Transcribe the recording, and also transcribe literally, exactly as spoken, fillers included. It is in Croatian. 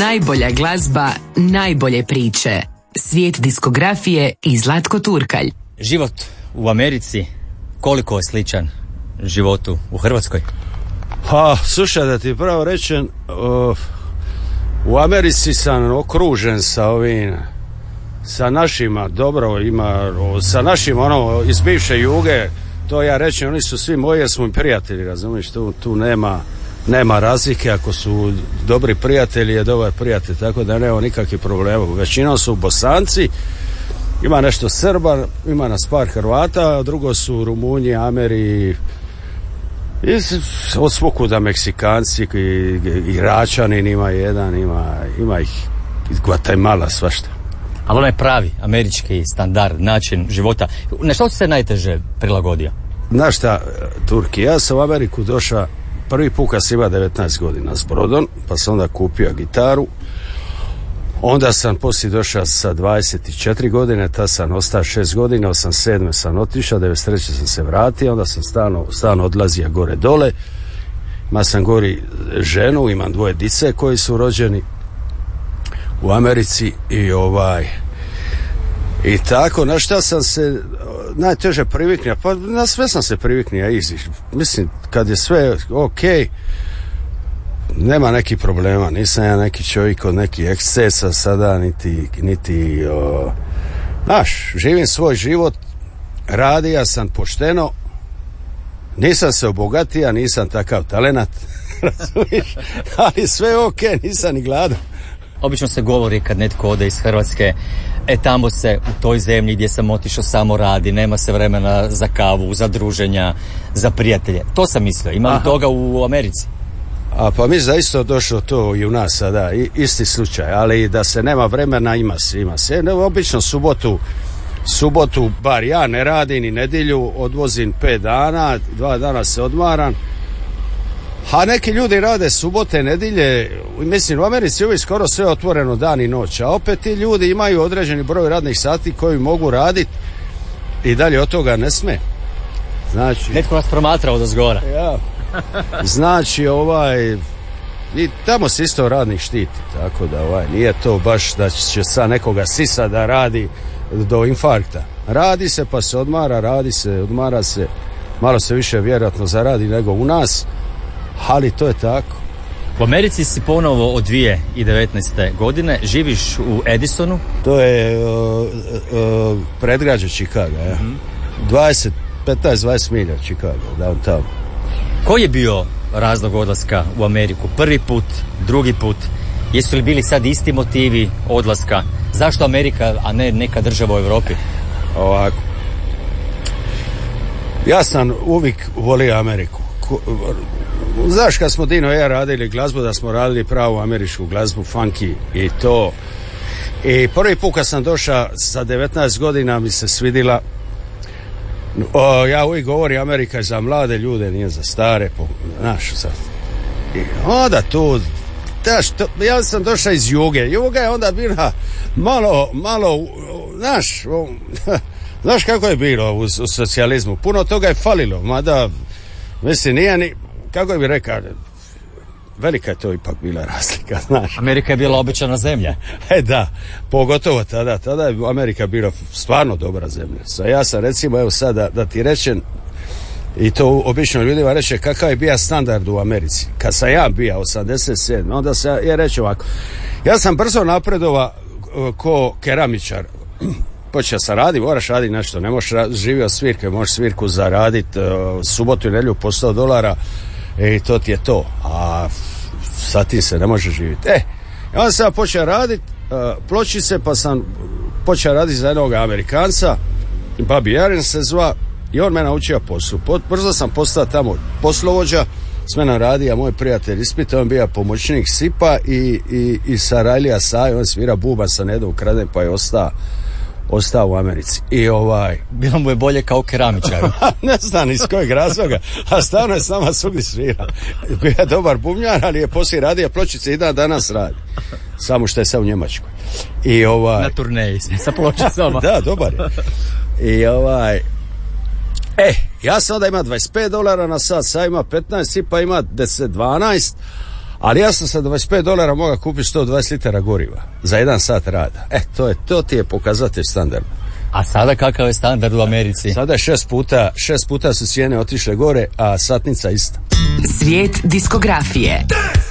Najbolja glazba, najbolje priče. Svijet diskografije i Zlatko Turkalj. Život u Americi, koliko je sličan životu u Hrvatskoj? Pa, slušaj, da ti pravo rečem, uh, u Americi sam okružen sa ovim, sa našima, dobro, ima, sa našim, ono, iz bivše Juge, to ja rečem, oni su svi moji, jer smo i prijatelji, razumiješ, tu, tu nema, nema razlike, ako su dobri prijatelji, je dobar prijatelj, tako da nema nikakvih problema. Većinom su Bosanci, ima nešto Srba, ima nas par Hrvata, a drugo su Rumunji, Ameri, i od svukuda Meksikanci, i, Iračanin ima jedan, ima, ima ih iz Guatemala, svašta. Ali onaj pravi američki standard, način života, na što si se najteže prilagodio? Znaš šta, Turki, ja sam u Ameriku došao prvi put kad sam imao devetnaest godina s brodom, pa sam onda kupio gitaru. Onda sam poslije došao sa dvadeset četiri godine, tad sam ostao šest godina, osamdeset sedme sam otišao, devedeset treće sam se vratio, onda sam stalno, stalno odlazio gore dole. Ima sam gori ženu, imam dvoje dice koji su rođeni u Americi i ovaj i tako, na šta sam se najteže priviknio, pa na sve sam se priviknio, easy. Mislim, kad je sve ok, nema nekih problema, nisam ja neki čovjek od nekih ekscesa sada, niti, niti o, znaš, živim svoj život, radio sam pošteno, nisam se obogatio, nisam takav talenat, razumiješ, ali sve ok, nisam ni gladan. Obično se govori kad netko ode iz Hrvatske, e tamo se u toj zemlji gdje sam otišao samo radi, nema se vremena za kavu, za druženja, za prijatelje. To sam mislio, ima li toga u Americi? A pa mi zaista došlo to i u nas sada, I, isti slučaj, ali da se nema vremena, ima se, ima se. Ne, obično subotu, subotu, bar ja ne radim ni nedjelju, odvozim pet dana, dva dana se odmaram. A neki ljudi rade subote, nedjelje, mislim u Americi uvijek skoro sve otvoreno dan i noć, a opet ti ljudi imaju određeni broj radnih sati koji mogu raditi i dalje od toga ne sme. Znači, netko nas promatrao da zgora. Ja. Znači, ovaj, i tamo se isto radnik štiti, tako da ovaj, nije to baš da će sad nekoga sisa da radi do infarkta. Radi se pa se odmara, radi se, odmara se, malo se više vjerojatno zaradi nego u nas, ali to je tako. U Americi si ponovo od dvije tisuće devetnaeste. godine, živiš u Edisonu? To je uh, uh, predgrađe Chicaga, ja. Mm-hmm. dvadeset, petnaest dvadeset milja Chicaga, downtown. Koji je bio razlog odlaska u Ameriku? Prvi put, drugi put? Jesu li bili sad isti motivi odlaska? Zašto Amerika, a ne neka država u Europi? Ovako. Ja sam uvijek volio Ameriku. Znaš, kad smo Dino i ja radili glazbu, da smo radili pravu američku glazbu, funky i to. I prvi put kad sam došao sa devetnaest godina mi se svidila. O, ja uvijek govorim, Amerika je za mlade ljude, nije za stare, po, znaš, sad. I onda tu, daš, to, ja sam došao iz Juge, Juga je onda bila malo, malo, znaš, o, znaš kako je bilo u, u socijalizmu, puno toga je falilo, mada, mislim, nije ni, kako bi rekao, velika je to ipak bila razlika, znaš. Amerika je bila običana zemlja. E da, pogotovo tada, tada je Amerika bila stvarno dobra zemlja. Sa ja sam recimo, evo sad da, da ti rečem, i to obično ljudima reče kakav je bio standard u Americi. Kad sam ja bio osamdeset sedme. onda se ja reče ovako, ja sam brzo napredova ko keramičar. Počeo sam radi, moraš raditi nešto, ne možeš živio svirke, možeš svirku zaraditi uh, subotu i nedjelju po sto dolara i to ti je to, a sa tim se ne može živjeti. E, i onda sam počeo raditi uh, pločice, pa sam počeo raditi za jednog Amerikanca, Bobby Aaron se zva, i on me naučio poslu. Brzo sam postao tamo poslovođa, s menom radio moj prijatelj ispit, on bio pomoćnik Sipa i, i, i Sarajlija Saj, on svira buban sa nedom ukraden, pa je ostao ostao u Americi. I ovaj... Bilo mu je bolje kao keramičar. Ne znam iz kojeg razloga, a stvarno je s nama svugdje svira. Bio je dobar bubnjar, ali je poslije radio pločice i dan danas radi. Samo što je sad u Njemačkoj. I ovaj... Na turneji sa pločicama. Da, dobar je. I ovaj... E, ja sam onda ima dvadeset pet dolara na sat, sad ima petnaest, Sipa ima deset dvanaest, Ali ja sam sa dvadeset pet dolara mogao kupiti sto dvadeset litara goriva za jedan sat rada. E, to je, to ti je pokazatelj standarda. A sada kakav je standard u Americi? Sada je šest puta, šest puta su cijene otišle gore, a satnica ista. Svijet diskografije.